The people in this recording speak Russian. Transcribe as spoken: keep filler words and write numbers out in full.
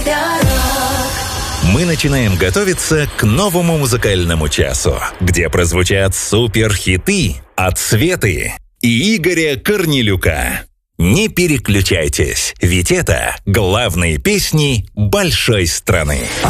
Мы начинаем готовиться к новому музыкальному часу, где прозвучат суперхиты от Светы и Игоря Корнелюка. Не переключайтесь, ведь это главные песни большой страны.